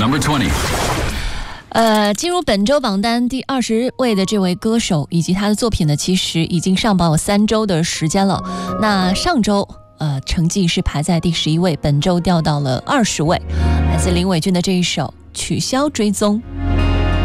Number 20. 进入本周榜单第20位的这位歌手以及他的作品呢，其实已经上榜有3周的时间了。那上周成绩是排在第11位，本周掉到了20位，来自林伟俊的这一首《取消追踪》。